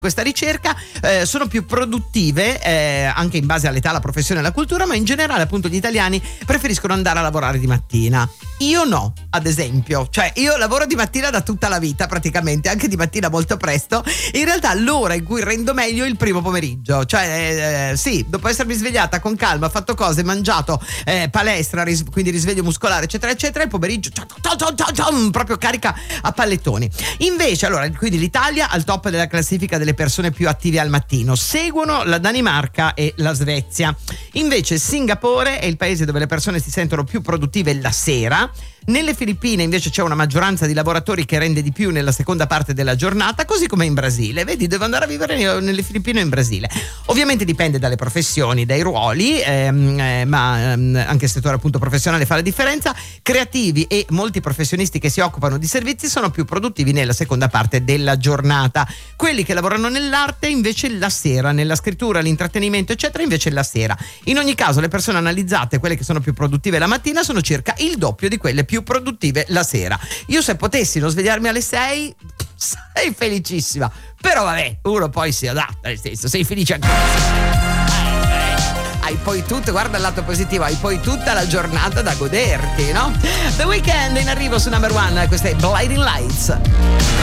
questa ricerca, sono più produttive anche in base all'età, alla professione e alla cultura, ma in generale appunto gli italiani preferiscono andare a lavorare di mattina. Io no, ad esempio, cioè io lavoro di mattina da tutta la vita praticamente, anche di mattina molto presto. In realtà l'ora in cui rendo meglio è il primo pomeriggio, cioè sì, dopo essermi svegliata con calma, fatto cose, mangiato, palestra, quindi risveglio muscolare eccetera eccetera, il pomeriggio proprio carica a pallettoni. Invece allora, quindi l'Italia al top della classifica delle persone più attive al mattino, seguono la Danimarca e la Svezia. Invece Singapore è il paese dove le persone si sentono più produttive la sera. Nelle Filippine invece c'è una maggioranza di lavoratori che rende di più nella seconda parte della giornata, così come in Brasile. Vedi, devo andare a vivere nelle Filippine o in Brasile. Ovviamente dipende dalle professioni, dai ruoli, ma anche il settore appunto professionale fa la differenza. Creativi e molti professionisti che si occupano di servizi sono più produttivi nella seconda parte della giornata. Quelli che lavorano nell'arte invece la sera, nella scrittura, l'intrattenimento eccetera invece la sera. In ogni caso le persone analizzate, quelle che sono più produttive la mattina, sono circa il doppio di quelle più produttive la sera. Io se potessi non svegliarmi alle 6 sei felicissima, però vabbè, uno poi si adatta, nel senso, sei felice anche hai poi tutto, guarda il lato positivo, hai poi tutta la giornata da goderti, no? The Weeknd in arrivo su Number One, questa è Blinding Lights.